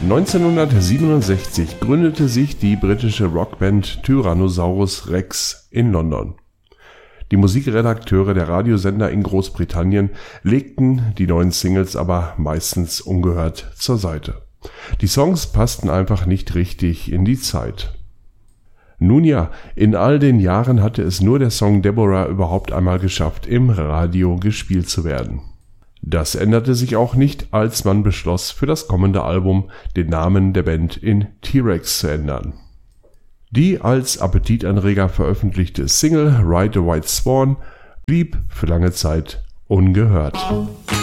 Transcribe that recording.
1967 gründete sich die britische Rockband Tyrannosaurus Rex in London. Die Musikredakteure der Radiosender in Großbritannien legten die neuen Singles aber meistens ungehört zur Seite. Die Songs passten einfach nicht richtig in die Zeit. Nun ja, in all den Jahren hatte es nur der Song Deborah überhaupt einmal geschafft, im Radio gespielt zu werden. Das änderte sich auch nicht, als man beschloss, für das kommende Album den Namen der Band in T-Rex zu ändern. Die als Appetitanreger veröffentlichte Single Ride the White Swan blieb für lange Zeit ungehört.